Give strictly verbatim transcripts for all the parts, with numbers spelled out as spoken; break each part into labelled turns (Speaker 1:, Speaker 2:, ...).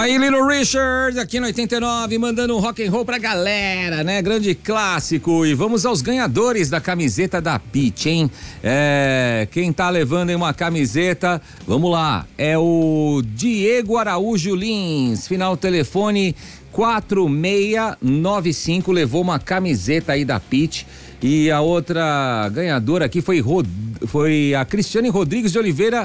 Speaker 1: Aí, Little Richard, aqui no oitenta e nove, mandando um rock and roll pra galera, né? Grande clássico. E vamos aos ganhadores da camiseta da Pitty, hein? É, quem tá levando aí uma camiseta, vamos lá, é o Diego Araújo Lins, final telefone quatro seis nove cinco, levou uma camiseta aí da Pitty. E a outra ganhadora aqui foi, Rod... foi a Cristiane Rodrigues de Oliveira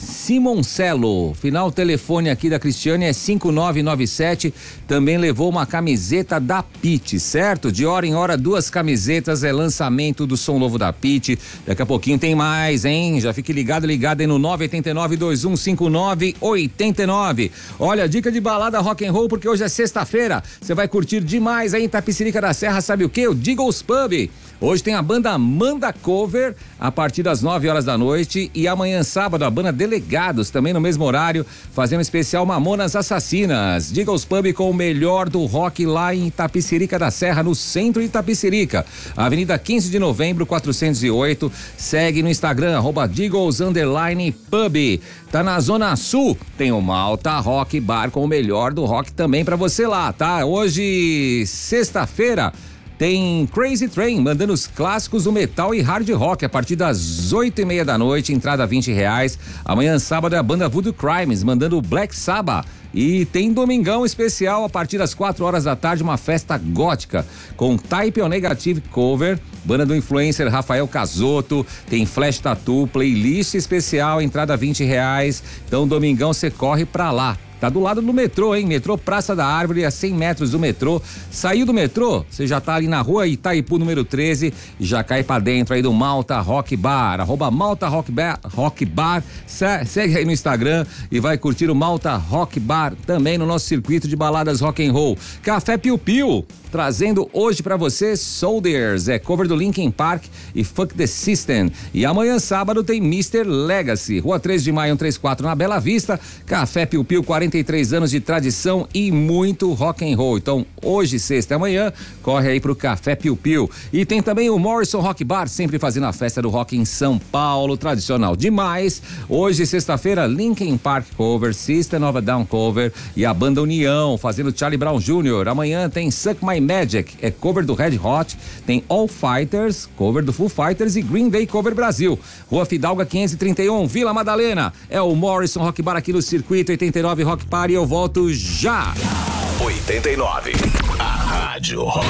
Speaker 1: Simoncello, final telefone aqui da Cristiane é cinco nove nove sete, também levou uma camiseta da Pitty, certo? De hora em hora, duas camisetas, é lançamento do som novo da Pitty. Daqui a pouquinho tem mais, hein? Já fique ligado, ligado aí no nove oito nove, dois um cinco nove, oito nove. Olha, dica de balada rock and roll, porque hoje é sexta-feira, você vai curtir demais aí em Itapecerica da Serra, sabe o que? O Deagles Pub. Hoje tem a banda Manda Cover a partir das nove horas da noite e amanhã sábado a banda Delegados também no mesmo horário, fazendo especial Mamonas Assassinas. Deagles Pub com o melhor do rock lá em Itapecerica da Serra, no centro de Itapecerica, Avenida quinze de novembro, quatrocentos e oito. Segue no Instagram, arroba Deagles underline Pub. Tá na Zona Sul, tem o Malta Rock Bar com o melhor do rock também pra você lá, tá? Hoje, sexta-feira, tem Crazy Train, mandando os clássicos do metal e hard rock a partir das oito e meia da noite, entrada vinte reais. Amanhã, sábado, é a banda Voodoo Crimes, mandando Black Sabbath. E tem domingão especial a partir das quatro horas da tarde, uma festa gótica com Type O Negative Cover, banda do influencer Rafael Casotto, tem Flash Tattoo, playlist especial, entrada vinte reais. Então, domingão você corre pra lá. Tá do lado do metrô, hein? Metrô Praça da Árvore, a cem metros do metrô. Saiu do metrô, você já tá ali na rua Itaipu, número treze, e já cai pra dentro aí do Malta Rock Bar, arroba Malta Rock Bar, Rock Bar. Segue aí no Instagram e vai curtir o Malta Rock Bar também no nosso circuito de baladas rock and roll. Café Piu Piu, trazendo hoje pra você Soldiers, é cover do Linkin Park e Fuck the System. E amanhã sábado tem mister Legacy, Rua três de maio, cento e trinta e quatro, na Bela Vista. Café Piu Piu, quarenta e três anos de tradição e muito rock and roll. Então, hoje, sexta e amanhã, corre aí pro Café Piu Piu. E tem também o Morrison Rock Bar, sempre fazendo a festa do rock em São Paulo, tradicional demais. Hoje, sexta-feira, Linkin Park cover, System of a Down cover e a banda União, fazendo Charlie Brown Júnior Amanhã tem Suck My Magic, é cover do Red Hot, tem All Fighters, cover do Foo Fighters e Green Day cover Brasil. Rua Fidalga quinhentos e trinta e um, Vila Madalena. É o Morrison Rock Bar aqui no Circuito oitenta e nove Rock Party, eu volto já.
Speaker 2: oitenta e nove, a Rádio Rock.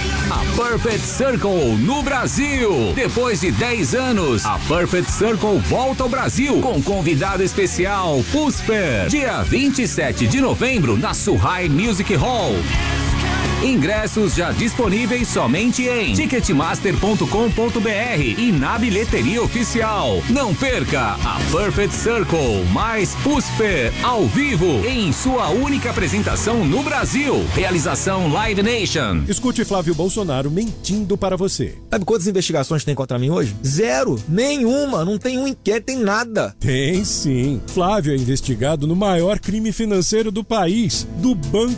Speaker 3: A Perfect Circle no Brasil. Depois de dez anos, a Perfect Circle volta ao Brasil com convidado especial, Pusper. Dia vinte e sete de novembro, na Suhai Music Hall. Ingressos já disponíveis somente em ticketmaster ponto com ponto br e na bilheteria oficial. Não perca a Perfect Circle mais Pusper ao vivo em sua única apresentação no Brasil. Realização Live Nation.
Speaker 4: Escute Flávio Bolsonaro mentindo para você.
Speaker 5: Sabe quantas investigações tem contra mim hoje? Zero. Nenhuma. Não tem um inquérito, tem nada.
Speaker 4: Tem sim. Flávio é investigado no maior crime financeiro do país, do Banco